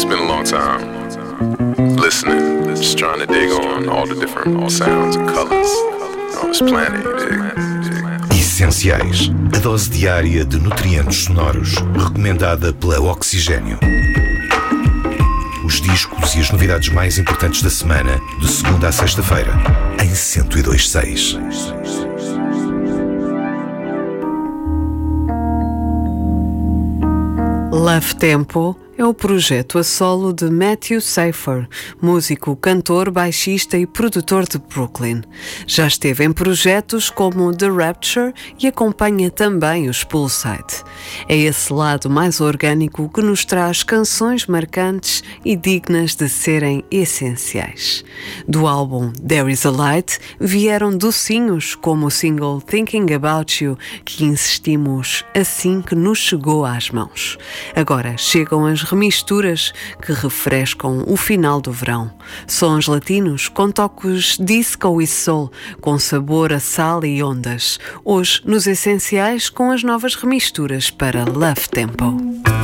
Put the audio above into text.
been a long time listening, just trying to dig on all the different sounds and colors on this planet, you dig? Essenciais, a dose diária de nutrientes sonoros, recomendada pela Oxigênio. Os discos e as novidades mais importantes da semana, de segunda a sexta-feira, em 102.6. Love Tempo é o projeto a solo de Matthew Safer, músico, cantor, baixista e produtor de Brooklyn. Já esteve em projetos como The Rapture e acompanha também os Poolside. É esse lado mais orgânico que nos traz canções marcantes e dignas de serem essenciais. Do álbum There Is a Light vieram docinhos como o single Thinking About You, que insistimos assim que nos chegou às mãos. Agora chegam as remisturas que refrescam o final do verão. Sons latinos com toques disco e soul, com sabor a sal e ondas. Hoje, nos Essenciais, com as novas remisturas para Love Tempo.